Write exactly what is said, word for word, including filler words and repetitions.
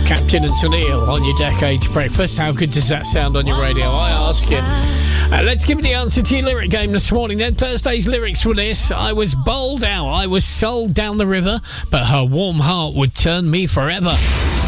Captain and Tennille on your Decades Breakfast. How good does that sound on your radio, I ask you? Uh, let's give you the answer to your lyric game this morning then. Thursday's lyrics were this: I was bowled out, I was sold down the river, but her warm heart would turn me forever.